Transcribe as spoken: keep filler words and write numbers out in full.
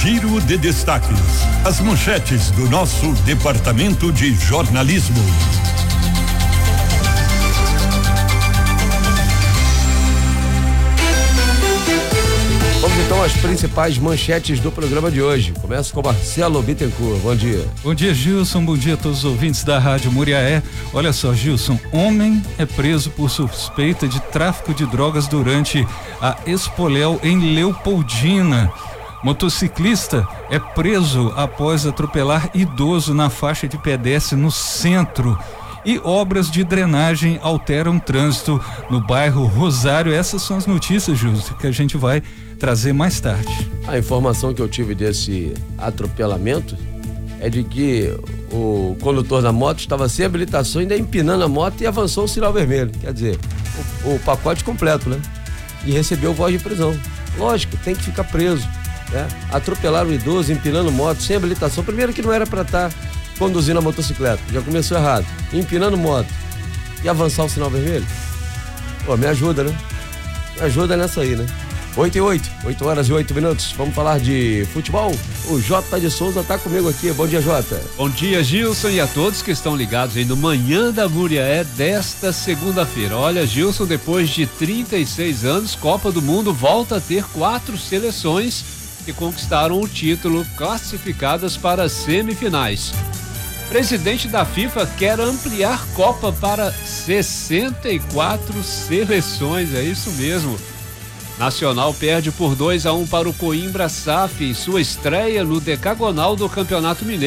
Giro de Destaques. As manchetes do nosso Departamento de Jornalismo. Vamos então às principais manchetes do programa de hoje. Começa com Marcelo Bittencourt. Bom dia. Bom dia, Gilson. Bom dia a todos os ouvintes da Rádio Muriaé. Olha só, Gilson, homem é preso por suspeita de tráfico de drogas durante a Expoléu em Leopoldina. Motociclista é preso após atropelar idoso na faixa de pedestre no centro. E obras de drenagem alteram o trânsito no bairro Rosário. Essas são as notícias, Gilson, que a gente vai trazer mais tarde. A informação que eu tive desse atropelamento é de que o condutor da moto estava sem habilitação, ainda empinando a moto e avançou o sinal vermelho. Quer dizer, o, o pacote completo, né? E recebeu voz de prisão. Lógico, tem que ficar preso, né? Atropelaram o idoso, empinando moto, sem habilitação. Primeiro que não era para estar conduzindo a motocicleta, já começou errado. Empinando moto e avançar o sinal vermelho. Pô, me ajuda, né? Me ajuda nessa aí, né? oito e oito, oito horas e oito minutos. Vamos falar de futebol? O Jota de Souza tá comigo aqui. Bom dia, Jota. Bom dia, Gilson, e a todos que estão ligados aí no Manhã da Muriaé desta segunda-feira. Olha, Gilson, depois de trinta e seis anos, Copa do Mundo volta a ter quatro seleções que conquistaram o título, classificadas para as semifinais. Presidente da FIFA quer ampliar Copa para sessenta e quatro seleções, é isso mesmo. Nacional perde por dois a um para o Coimbra S A F em sua estreia no decagonal do Campeonato Mineiro.